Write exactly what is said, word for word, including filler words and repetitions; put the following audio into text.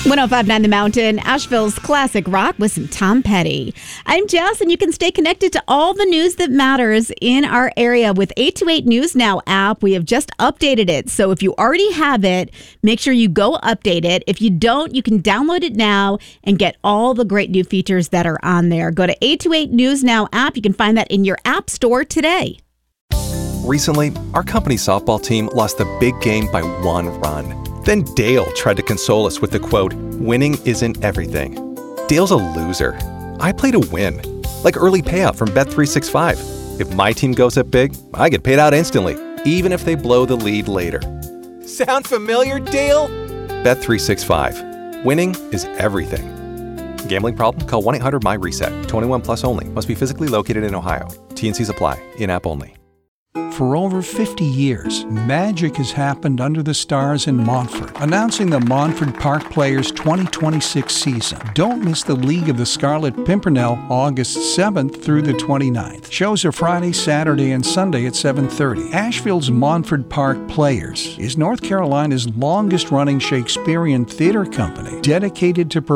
one oh five point nine The Mountain, Asheville's classic rock with some Tom Petty. I'm Jess, and you can stay connected to all the news that matters in our area with eight two eight News Now app. We have just updated it, so if you already have it, make sure you go update it. If you don't, you can download it now and get all the great new features that are on there. Go to eight two eight News Now app. You can find that in your app store today. Recently, our company softball team lost the big game by one run. Then Dale tried to console us with the quote, "Winning isn't everything." Dale's a loser. I play to win, like early payout from Bet three sixty-five. If my team goes up big, I get paid out instantly, even if they blow the lead later. Sound familiar, Dale? Bet three sixty-five. Winning is everything. Gambling problem? Call one eight hundred M Y reset. twenty-one plus only. Must be physically located in Ohio. T and Cs apply. In-app only. For over fifty years, magic has happened under the stars in Montfort, announcing the Montfort Park Players twenty twenty-six season. Don't miss the League of the Scarlet Pimpernel August seventh through the twenty-ninth. Shows are Friday, Saturday, and Sunday at seven thirty. Asheville's Montfort Park Players is North Carolina's longest-running Shakespearean theater company, dedicated to